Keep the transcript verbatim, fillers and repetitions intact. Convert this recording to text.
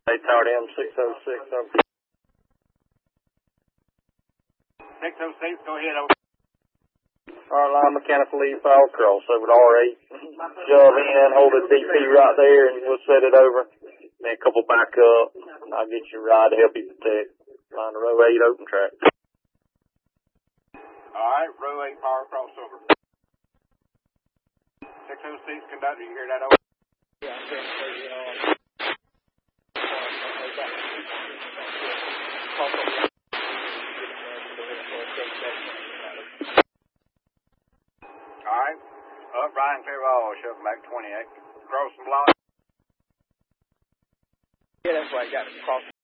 They towered M six oh six over. six oh six, go ahead. Over. Our line mechanical lead file cross over to R eight. Shove in, hold the D P right there, and we'll set it over. Then a couple back up. I'll get you a ride to help you protect. Line the row eight open track. All right, row eight power crossover. six oh six, conductor, you hear that over? Yeah, I'm going to say, uh, all right, up, right, and clear all, shove back twenty-eight. Cross the block. yeah, that's why I got it. Cross